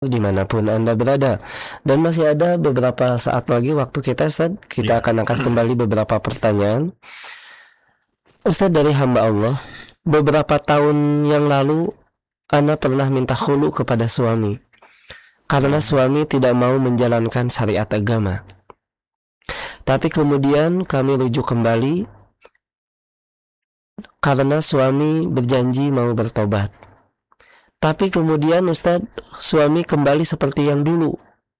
dimanapun Anda berada. Dan masih ada beberapa saat lagi waktu kita, Ustaz. Kita akan angkat kembali beberapa pertanyaan. Ustaz, dari hamba Allah, beberapa tahun yang lalu Ana pernah minta khulu kepada suami karena suami tidak mau menjalankan syariat agama. Tapi kemudian kami rujuk kembali karena suami berjanji mau bertobat. Tapi kemudian Ustadz, suami kembali seperti yang dulu.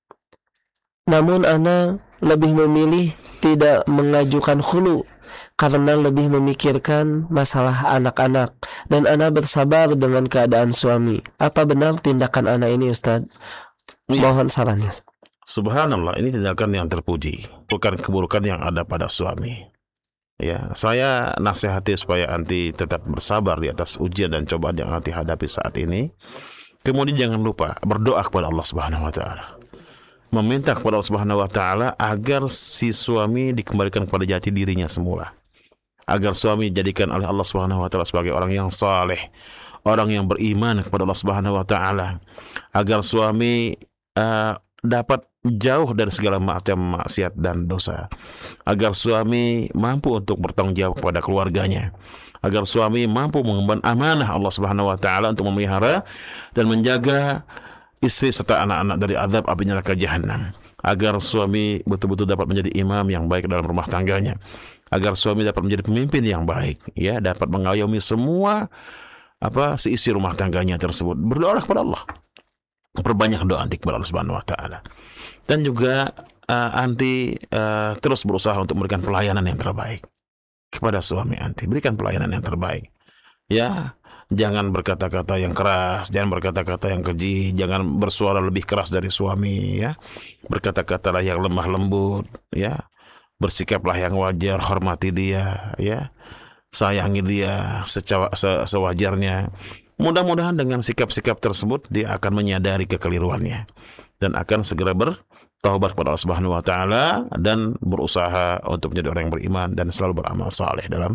Namun Ana lebih memilih tidak mengajukan khulu karena lebih memikirkan masalah anak-anak. Dan Ana bersabar dengan keadaan suami. Apa benar tindakan Ana ini, Ustadz? Mohon sarannya. Subhanallah, ini tindakan yang terpuji, bukan keburukan yang ada pada suami. Ya, saya nasihati supaya anti tetap bersabar di atas ujian dan cobaan yang anti hadapi saat ini. Kemudian jangan lupa berdoa kepada Allah Subhanahu wa taala. Meminta kepada Allah Subhanahu wa taala agar si suami dikembalikan kepada jati dirinya semula. Agar suami dijadikan oleh Allah Subhanahu wa taala sebagai orang yang saleh, orang yang beriman kepada Allah Subhanahu wa taala. Agar suami dapat jauh dari segala macam maksiat dan dosa, agar suami mampu untuk bertanggung jawab kepada keluarganya, agar suami mampu mengemban amanah Allah Subhanahu wa taala untuk memelihara dan menjaga istri serta anak-anak dari azab api neraka jahanam, agar suami betul-betul dapat menjadi imam yang baik dalam rumah tangganya, agar suami dapat menjadi pemimpin yang baik, ya, dapat mengayomi semua seisi rumah tangganya tersebut. Berdoalah kepada Allah, perbanyak doa kepada Allah Subhanahu wa taala. Dan juga anti terus berusaha untuk memberikan pelayanan yang terbaik kepada suami anti. Berikan pelayanan yang terbaik. Ya, jangan berkata-kata yang keras, jangan berkata-kata yang keji, jangan bersuara lebih keras dari suami, ya. Berkata-katalah yang lemah lembut, ya. Bersikaplah yang wajar, hormati dia, ya. Sayangi dia sewajarnya. Mudah-mudahan dengan sikap-sikap tersebut dia akan menyadari kekeliruannya dan akan segera bertaubat kepada Allah Subhanahu wa taala dan berusaha untuk menjadi orang yang beriman dan selalu beramal saleh dalam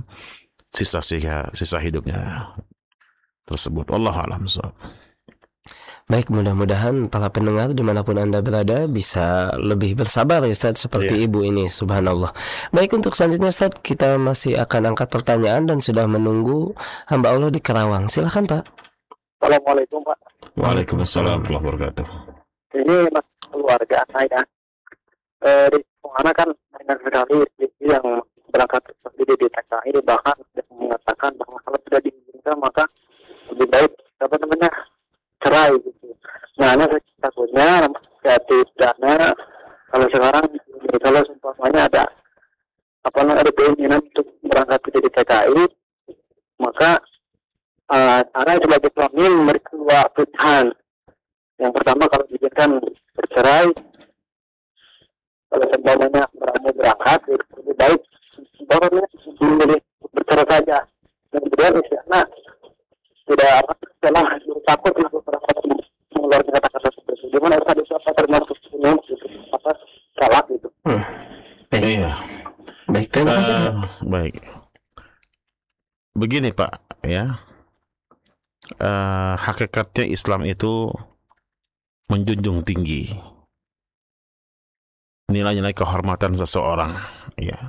sisa hidupnya tersebut. Wallahu a'lam. Baik, mudah-mudahan para pendengar dimanapun Anda berada bisa lebih bersabar, Ustadz, seperti ibu ini, subhanallah. Baik, untuk selanjutnya, Ustadz, kita masih akan angkat pertanyaan dan sudah menunggu hamba Allah di Kerawang. Silahkan, Pak. Assalamualaikum, Pak. Waalaikumsalam warahmatullahi wabarakatuh. Ini keluarga saya. Di mana kan banyak sekali yang berangkat di TKI, bahkan mengatakan bahwa kalau sudah diizinkan maka lebih baik cerai gitu. Nah, saya takutnya kreatif dana kalau sekarang kalau seumpamanya ada keinginan untuk berangkat ke TKI, maka saya sebagai suami memberikan dua pilihan. Yang pertama, kalau diizinkan bercerai, kalau seumpamanya berangkat lebih baik baru memilih bercerai saja. Dan kemudian istri anak tidak setelah takut untuk berangkat mengeluarkan kata-kata seperti itu. Gimana tadi siapa termasuk ini salah gitu? Iya. Baik, terima kasih. Baik. Begini, Pak, ya. Hakikatnya Islam itu menjunjung tinggi nilai-nilai kehormatan seseorang, ya.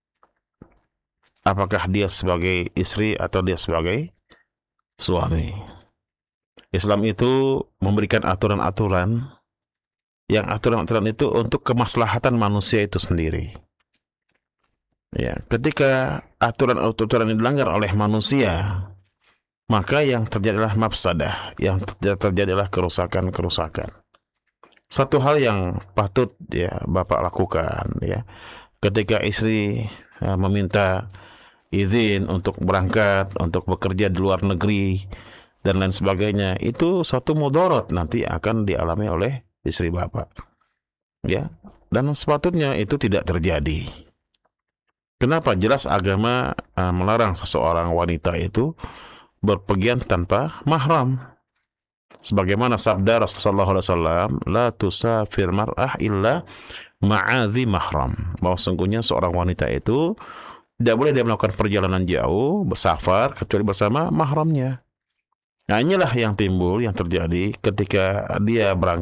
Apakah dia sebagai istri atau dia sebagai suami. Islam itu memberikan aturan-aturan yang aturan-aturan itu untuk kemaslahatan manusia itu sendiri. Ya, ketika aturan-aturan ini dilanggar oleh manusia, maka yang terjadilah mafsadah, yang terjadilah kerusakan-kerusakan. Satu hal yang patut ya Bapak lakukan, ya, ketika istri meminta izin untuk berangkat, untuk bekerja di luar negeri dan lain sebagainya, itu satu mudarat nanti akan dialami oleh istri Bapak, ya, dan sepatutnya itu tidak terjadi. Kenapa? Jelas agama melarang seseorang wanita itu berpergian tanpa mahram. Sebagaimana sabda Rasulullah SAW, la tusafir mar'ah illa ma'adhi mahram. Bahwa sungguhnya seorang wanita itu tidak boleh dia melakukan perjalanan jauh, bersafar, kecuali bersama mahramnya. Nah, inilah yang timbul, yang terjadi ketika dia